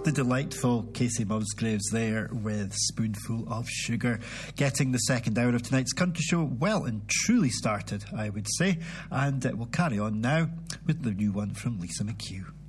The delightful Casey Musgraves there with Spoonful of Sugar, getting the second hour of tonight's country show well and truly started, I would say. And we'll carry on now with the new one from Lisa McHugh.